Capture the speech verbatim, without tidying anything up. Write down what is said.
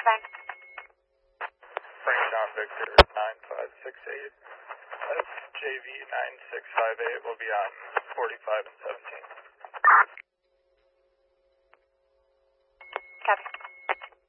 sign. Frank John Victor nine five six eight. That's J V nine six five eight. Will be on forty-five and seventeen.